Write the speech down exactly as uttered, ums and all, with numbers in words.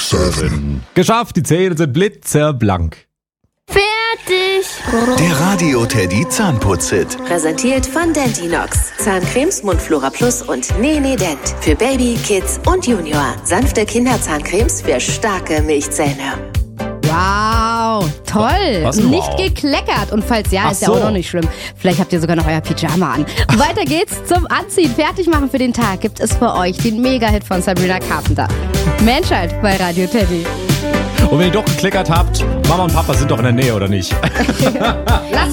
sieben. Geschafft, die Zähne sind blitzeblank. Fertig. Der Radio-Teddy Zahnputz-Hit. Präsentiert von Dentinox. Zahncremes Mundflora Plus und Nene Dent. Für Baby, Kids und Junior. Sanfte Kinderzahncremes für starke Milchzähne. Wow, toll. Was? Nicht Wow. gekleckert. Und falls ja, Ach ist ja so. auch noch nicht schlimm. Vielleicht habt ihr sogar noch euer Pyjama an. Weiter geht's zum Anziehen. Fertig machen für den Tag gibt es für euch den Mega-Hit von Sabrina Carpenter. Menschheit bei Radio Teddy. Und wenn ihr doch gekleckert habt, Mama und Papa sind doch in der Nähe, oder nicht? Lass